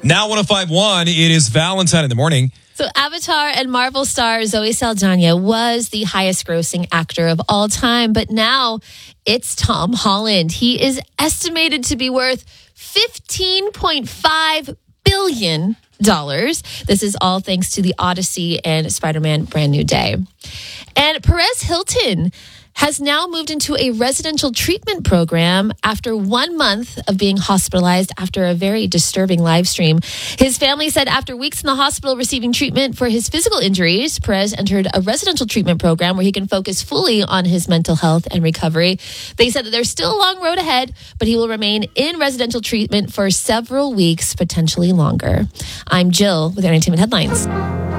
Now 105.1, it is Valentine in the morning. So Avatar and Marvel star Zoe Saldana was the highest grossing actor of all time, but now it's Tom Holland. He is estimated to be worth $15.5 billion. This is all thanks to the Odyssey and Spider-Man Brand New Day. And Perez Hilton has now moved into a residential treatment program after 1 month of being hospitalized after a very disturbing live stream. His family said after weeks in the hospital receiving treatment for his physical injuries, Perez entered a residential treatment program where he can focus fully on his mental health and recovery. They said that there's still a long road ahead, but he will remain in residential treatment for several weeks, potentially longer. I'm Jill with Entertainment Headlines.